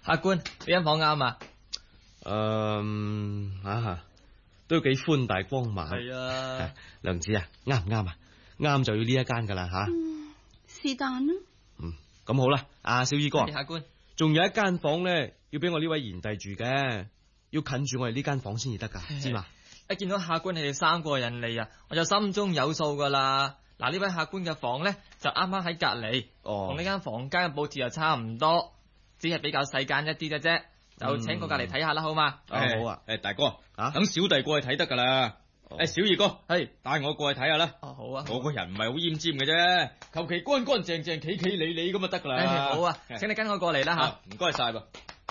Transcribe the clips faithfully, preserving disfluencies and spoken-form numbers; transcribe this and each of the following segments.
客官，呢間房啱啊？ 誒、啊，都幾寬大光猛。 係啊， 娘子啊，啱唔啱啊？啱就要呢一間噶啦吓。 嗯，是但啦。 嗯，咁好啦，阿小二哥， 客官， 仲有一間房咧，要俾我呢位賢弟住嘅，要近住我哋呢間房先至得噶，知嘛？ 一見到客官你哋三個人嚟啊，我就心中有數噶啦。嗱，呢位客官嘅房咧就啱啱喺隔籬，同呢間房間嘅佈置又差唔多，只係比較細間一啲嘅啫。就請我隔籬睇下啦，好嘛？ 誒，好啊。 誒，大哥， 啊等小弟過去睇得噶啦。誒，小二哥， 係帶我過去睇下啦。 哦，好啊。 我個人唔係好奄尖嘅啫，求其乾乾淨淨、企企理理咁就得噶啦。 誒，好啊，請你跟我過嚟啦吓。 唔該晒噃。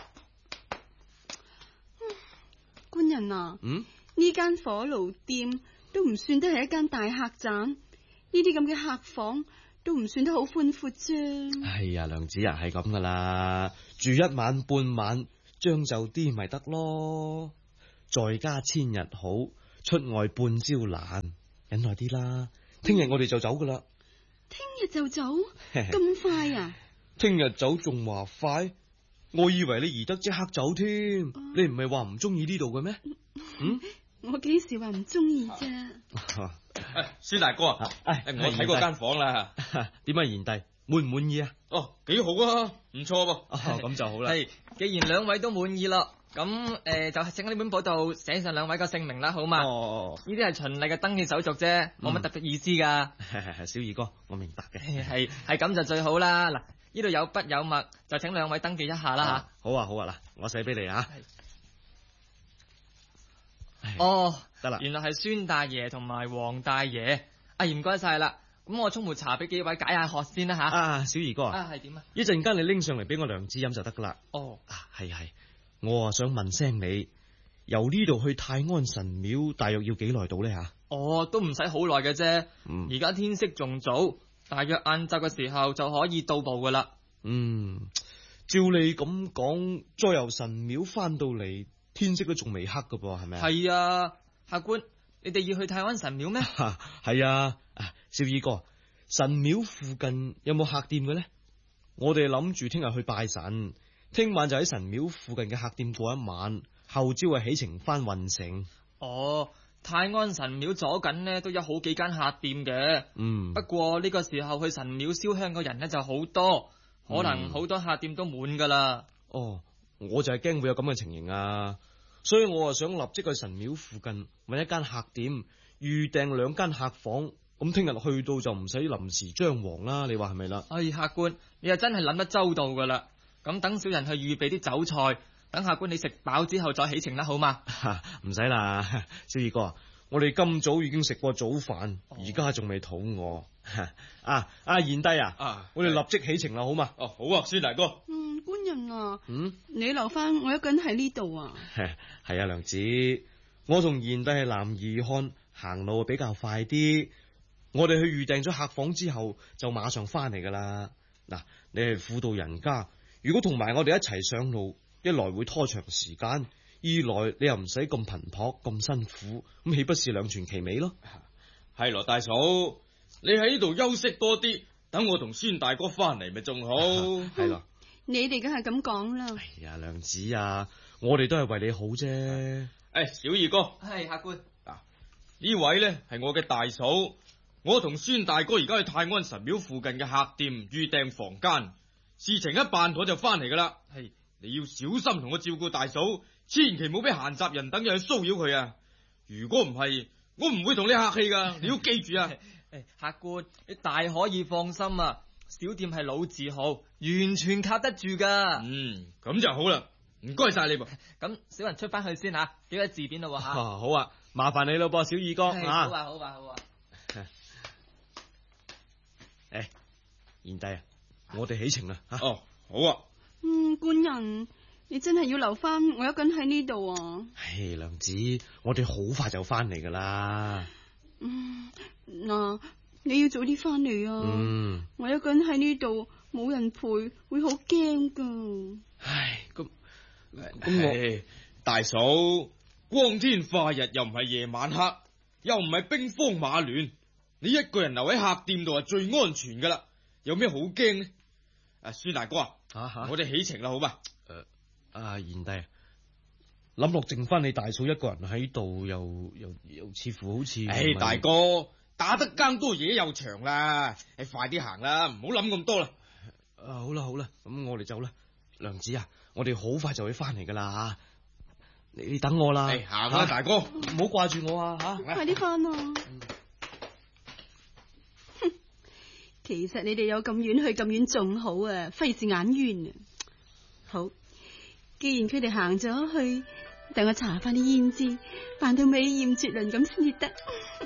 官人啊， 嗯， 呢間火爐店都唔算得係一間大客棧，呢啲咁嘅客房都唔算得好寬闊啫。 哎呀，娘子啊，係咁噶啦，住一晚半晚，將就啲咪得咯。在家千日好，出外半朝難，忍耐啲啦。聽日我哋就走噶啦。 聽日就走？咁快啊？ 聽日走仲話快？我以為你宜得即刻走添，啊、你唔係話唔中意呢度嘅咩？嗯， 我幾時話唔中意啫？ 誒，孫大哥啊， 哎， 我睇過間房啦， 點啊，賢弟滿唔滿意啊？ 哦，幾好啊，唔錯噃。 哦，咁就好啦。 係，既然兩位都滿意咯，咁誒、呃、就請喺呢本簿度寫上兩位個姓名啦，好嘛？ 哦， 呢啲係循例嘅登記手續啫，冇乜特別意思噶。 嗯、小二哥，我明白嘅。 係係咁就最好啦。嗱，呢度有筆有墨，就請兩位登記一下啦吓、啊。 好啊好啊，嗱，我寫俾你啊。 哦， 得啦， 原來係孫大爺同埋黃大爺。啊，唔該晒啦。咁我沖壺茶俾幾位解下渴先啦吓。 啊，小二哥啊，係點啊？ 一陣間你拎上嚟俾我娘子飲就得噶啦。 哦， 啊，係係，我啊想問聲你，由呢度去泰安神廟大約要幾耐到呢？吓？ 哦，都唔使好耐嘅啫。 嗯， 而家天色仲早，大約晏晝嘅時候就可以到步噶啦。 嗯，照你咁講，再由神廟翻到嚟，天色都仲未黑噶噃，係咪啊？ 係啊，客官，你哋要去泰安神廟咩？ 係啊，啊，小二哥，神廟附近有冇客店嘅咧？我哋諗住聽日去拜神，聽晚就喺神廟附近嘅客店過一晚，後朝啊起程翻運城。 哦，泰安神廟左近呢都有好幾間客店嘅。 嗯， 不過呢個時候去神廟燒香嘅人呢就好多，可能好多客店都滿噶啦。 哦，我就係驚會有咁嘅情形啊，所以我啊想立即去神廟附近搵一間客店，預訂兩間客房，咁聽日去到就唔使臨時張皇啦。你話係咪啦？ 哎，客官，你又真係諗得周到噶啦。咁等小人去預備啲酒菜，等客官你食飽之後再起程啦，好嘛？ 唔使啦，小二哥，我哋今早已經食過早飯，而家仲未肚餓。啊，阿賢弟啊， 啊我哋立即起程啦，好嘛？ 哦，好啊，孫大哥。 嗯，官人啊， 嗯， 你留翻我一個人喺呢度啊？ 係啊，娘子，我同賢弟係男兒漢，行路比較快啲。我哋去預訂咗客房之後，就馬上翻嚟噶啦。嗱，你係婦道人家，如果同埋我哋一齊上路，一來會拖長時間，二來你又唔使咁頻撲咁辛苦，咁豈不是兩全其美咯？ 係羅大嫂，你喺呢度休息多啲，等我同孫大哥翻嚟咪仲好。 係咯， 你哋梗係咁講啦。 哎呀，娘子啊，我哋都係為你好啫。 誒，小二哥， 係客官。 嗱，呢位咧係我嘅大嫂，我同孫大哥而家去泰安神廟附近嘅客店預訂房間，事情一辦妥就翻嚟噶啦。係，你要小心同我照顧大嫂，千祈唔好俾閒雜人等人去騷擾佢啊！如果唔係，我唔會同你客氣噶，你要記住啊！ 誒，客官，你大可以放心啊，小店係老字號，完全靠得住噶。 嗯，咁就好啦，唔該晒你噃。 咁小人出翻去先吓，幾個字典咯吓。 好啊，麻煩你咯噃，小二哥好啊，好啊，好啊。 誒，賢弟啊，我哋起程啦。 哦，好啊。 嗯，官人，你真係要留翻我一個人喺呢度啊？ 唉，娘子，我哋好快就翻嚟噶啦。 嗯，嗱，你要早啲翻嚟啊！ 嗯， 我一個人喺呢度冇人陪，會好驚噶。 唉，咁咁我大嫂，光天化日又唔係夜晚黑，又唔係兵荒馬亂，你一個人留喺客店度係最安全噶啦，有咩好驚呢？啊，孫大哥啊， 啊我哋起程啦，好嘛？ 誒啊，賢弟，諗落剩翻你大嫂一個人喺度，又又又似乎好似…… 唉、哎，大哥，打得更多嘢又長啦，你快啲行啦，唔好諗咁多啦。 啊，好啦好啦，咁我哋走啦。娘子啊，我哋好快就會翻嚟噶啦，你你等我啦。 哎，行啦，大哥， 唔好掛住我啊吓！ 快啲翻啊！哼，其實你哋有咁遠去咁遠仲好啊，費事眼冤啊！好，既然佢哋行咗去，等我查翻啲胭脂，扮到美艷絕倫咁先至得。